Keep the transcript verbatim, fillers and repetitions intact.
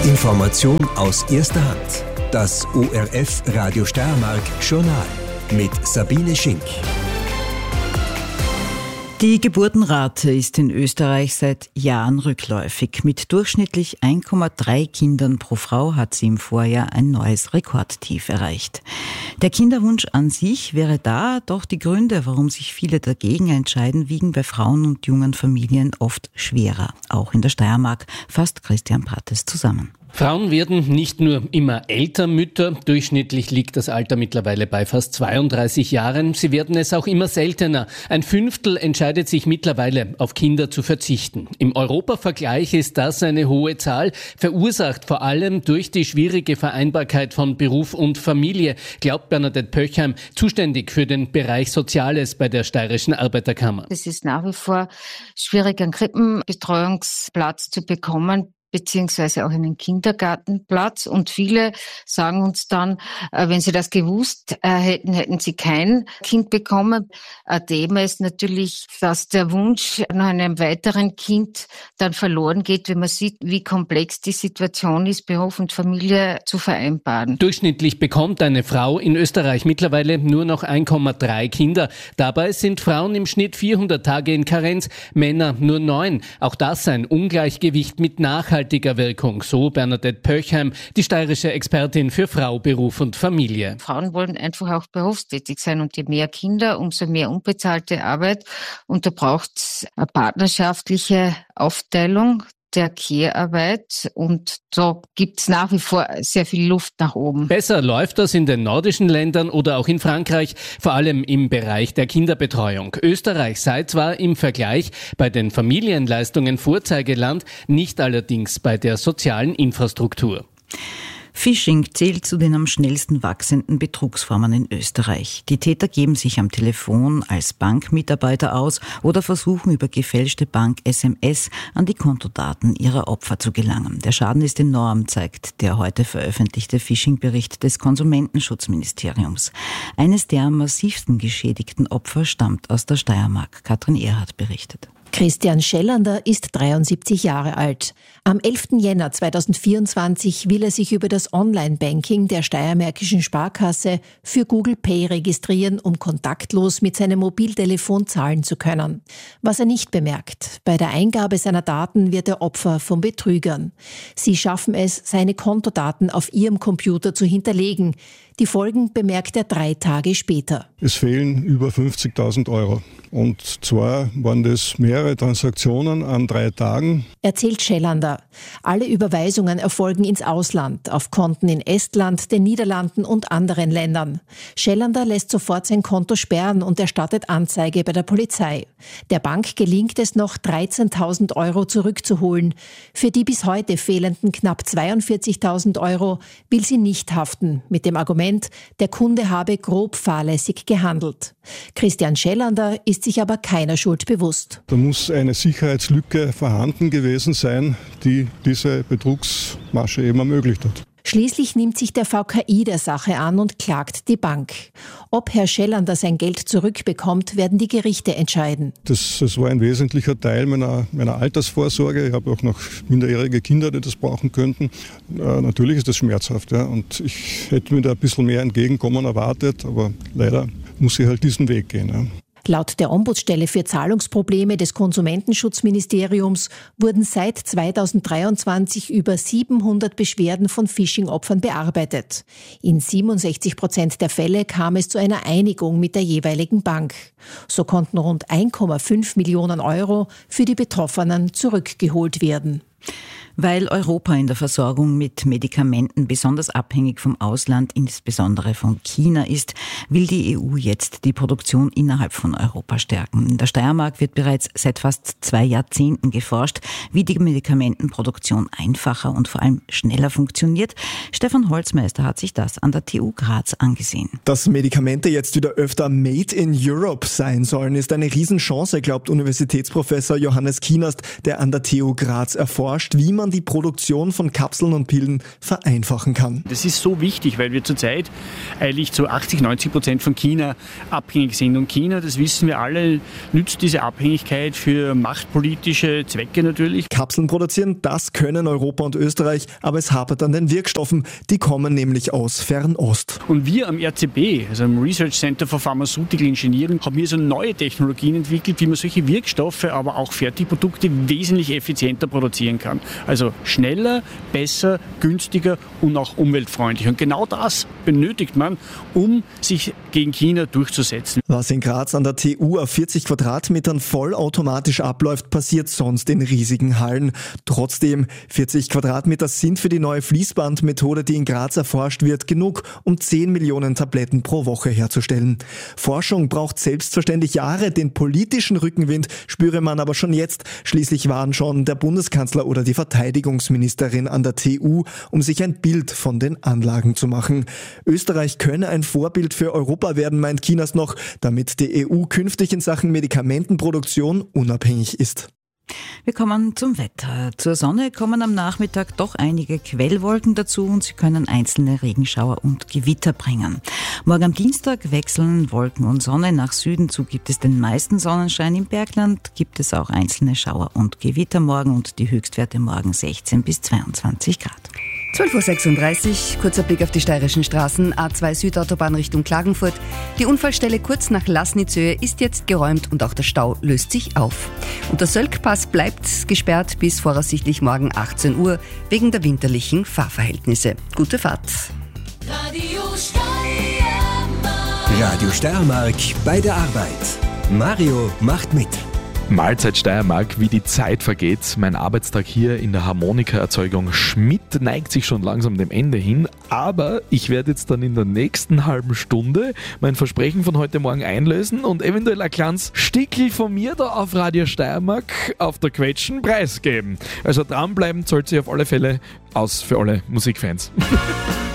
Information aus erster Hand. Das O R F Radio Steiermark Journal mit Sabine Schink. Die Geburtenrate ist in Österreich seit Jahren rückläufig. Mit durchschnittlich eins Komma drei Kindern pro Frau hat sie im Vorjahr ein neues Rekordtief erreicht. Der Kinderwunsch an sich wäre da, doch die Gründe, warum sich viele dagegen entscheiden, wiegen bei Frauen und jungen Familien oft schwerer. Auch in der Steiermark fasst Christian Prates zusammen. Frauen werden nicht nur immer Elternmütter, durchschnittlich liegt das Alter mittlerweile bei fast zweiunddreißig Jahren, sie werden es auch immer seltener. Ein Fünftel entscheidet sich mittlerweile, auf Kinder zu verzichten. Im Europavergleich ist das eine hohe Zahl, verursacht vor allem durch die schwierige Vereinbarkeit von Beruf und Familie, glaubt Bernadette Pöchheim, zuständig für den Bereich Soziales bei der Steirischen Arbeiterkammer. Es ist nach wie vor schwierig, einen Krippenbetreuungsplatz zu bekommen, beziehungsweise auch einen Kindergartenplatz. Und viele sagen uns dann, wenn sie das gewusst hätten, hätten sie kein Kind bekommen. Ein Thema ist natürlich, dass der Wunsch nach einem weiteren Kind dann verloren geht, wenn man sieht, wie komplex die Situation ist, Beruf und Familie zu vereinbaren. Durchschnittlich bekommt eine Frau in Österreich mittlerweile nur noch eins Komma drei Kinder. Dabei sind Frauen im Schnitt vierhundert Tage in Karenz, Männer nur neun. Auch das ein Ungleichgewicht mit Nachhaltigkeit. Wirkung, so Bernadette Pöchheim, die steirische Expertin für Frau, Beruf und Familie. Frauen wollen einfach auch berufstätig sein und je mehr Kinder, umso mehr unbezahlte Arbeit. Und da braucht es eine partnerschaftliche Aufteilung der Care-Arbeit und da gibt es nach wie vor sehr viel Luft nach oben. Besser läuft das in den nordischen Ländern oder auch in Frankreich, vor allem im Bereich der Kinderbetreuung. Österreich sei zwar im Vergleich bei den Familienleistungen Vorzeigeland, nicht allerdings bei der sozialen Infrastruktur. Phishing zählt zu den am schnellsten wachsenden Betrugsformen in Österreich. Die Täter geben sich am Telefon als Bankmitarbeiter aus oder versuchen über gefälschte Bank-S M S an die Kontodaten ihrer Opfer zu gelangen. Der Schaden ist enorm, zeigt der heute veröffentlichte Phishing-Bericht des Konsumentenschutzministeriums. Eines der am massivsten geschädigten Opfer stammt aus der Steiermark. Katrin Erhardt berichtet. Christian Schellander ist dreiundsiebzig Jahre alt. Am elften Jänner zweitausendvierundzwanzig will er sich über das Online-Banking der Steiermärkischen Sparkasse für Google Pay registrieren, um kontaktlos mit seinem Mobiltelefon zahlen zu können. Was er nicht bemerkt: Bei der Eingabe seiner Daten wird er Opfer von Betrügern. Sie schaffen es, seine Kontodaten auf ihrem Computer zu hinterlegen. Die Folgen bemerkt er drei Tage später. Es fehlen über fünfzigtausend Euro. Und zwar waren das mehrere Transaktionen an drei Tagen. Erzählt Schellander. Alle Überweisungen erfolgen ins Ausland, auf Konten in Estland, den Niederlanden und anderen Ländern. Schellander lässt sofort sein Konto sperren und erstattet Anzeige bei der Polizei. Der Bank gelingt es noch, dreizehntausend Euro zurückzuholen. Für die bis heute fehlenden knapp zweiundvierzigtausend Euro will sie nicht haften, mit dem Argument, der Kunde habe grob fahrlässig gehandelt. Christian Schellander ist sich aber keiner Schuld bewusst. Da muss eine Sicherheitslücke vorhanden gewesen sein, die diese Betrugsmasche eben ermöglicht hat. Schließlich nimmt sich der V K I der Sache an und klagt die Bank. Ob Herr Schellander sein Geld zurückbekommt, werden die Gerichte entscheiden. Das, das war ein wesentlicher Teil meiner, meiner Altersvorsorge. Ich habe auch noch minderjährige Kinder, die das brauchen könnten. Äh, natürlich ist das schmerzhaft, ja, und ich hätte mir da ein bisschen mehr Entgegenkommen erwartet, aber leider muss ich halt diesen Weg gehen. Ja. Laut der Ombudsstelle für Zahlungsprobleme des Konsumentenschutzministeriums wurden seit zweitausenddreiundzwanzig über siebenhundert Beschwerden von Phishing-Opfern bearbeitet. In siebenundsechzig Prozent der Fälle kam es zu einer Einigung mit der jeweiligen Bank. So konnten rund eins Komma fünf Millionen Euro für die Betroffenen zurückgeholt werden. Weil Europa in der Versorgung mit Medikamenten besonders abhängig vom Ausland, insbesondere von China ist, will die E U jetzt die Produktion innerhalb von Europa stärken. In der Steiermark wird bereits seit fast zwei Jahrzehnten geforscht, wie die Medikamentenproduktion einfacher und vor allem schneller funktioniert. Stefan Holzmeister hat sich das an der T U Graz angesehen. Dass Medikamente jetzt wieder öfter Made in Europe sein sollen, ist eine Riesenchance, glaubt Universitätsprofessor Johannes Kienast, der an der T U Graz erforscht, wie man man die Produktion von Kapseln und Pillen vereinfachen kann. Das ist so wichtig, weil wir zurzeit eigentlich zu achtzig, neunzig Prozent von China abhängig sind. Und China, das wissen wir alle, nützt diese Abhängigkeit für machtpolitische Zwecke natürlich. Kapseln produzieren, das können Europa und Österreich, aber es hapert an den Wirkstoffen. Die kommen nämlich aus Fernost. Und wir am R C B, also am Research Center for Pharmaceutical Engineering, haben hier so neue Technologien entwickelt, wie man solche Wirkstoffe, aber auch Fertigprodukte wesentlich effizienter produzieren kann. Also schneller, besser, günstiger und auch umweltfreundlich. Und genau das benötigt man, um sich gegen China durchzusetzen. Was in Graz an der T U auf vierzig Quadratmetern vollautomatisch abläuft, passiert sonst in riesigen Hallen. Trotzdem, vierzig Quadratmeter sind für die neue Fließbandmethode, die in Graz erforscht wird, genug, um zehn Millionen Tabletten pro Woche herzustellen. Forschung braucht selbstverständlich Jahre, den politischen Rückenwind spüre man aber schon jetzt. Schließlich waren schon der Bundeskanzler oder die Verteidigungsministerin an der T U, um sich ein Bild von den Anlagen zu machen. Österreich könne ein Vorbild für Europa werden, meint Chinas noch, damit die E U künftig in Sachen Medikamentenproduktion unabhängig ist. Wir kommen zum Wetter. Zur Sonne kommen am Nachmittag doch einige Quellwolken dazu und sie können einzelne Regenschauer und Gewitter bringen. Morgen am Dienstag wechseln Wolken und Sonne. Nach Süden zu gibt es den meisten Sonnenschein. Im Bergland gibt es auch einzelne Schauer und Gewitter morgen und die Höchstwerte morgen sechzehn bis zweiundzwanzig Grad. zwölf Uhr sechsunddreißig, kurzer Blick auf die steirischen Straßen. A zwei Südautobahn Richtung Klagenfurt. Die Unfallstelle kurz nach Lasnitzhöhe ist jetzt geräumt und auch der Stau löst sich auf. Und der Sölkpass bleibt gesperrt bis voraussichtlich morgen achtzehn Uhr wegen der winterlichen Fahrverhältnisse. Gute Fahrt. Radio Steiermark. Radio Steiermark bei der Arbeit. Mario macht mit. Mahlzeit Steiermark, wie die Zeit vergeht. Mein Arbeitstag hier in der Harmonikaerzeugung Schmidt neigt sich schon langsam dem Ende hin, aber ich werde jetzt dann in der nächsten halben Stunde mein Versprechen von heute Morgen einlösen und eventuell ein kleines Stickel von mir da auf Radio Steiermark auf der Quetschen preisgeben. Also dranbleiben zahlt sich auf alle Fälle aus für alle Musikfans.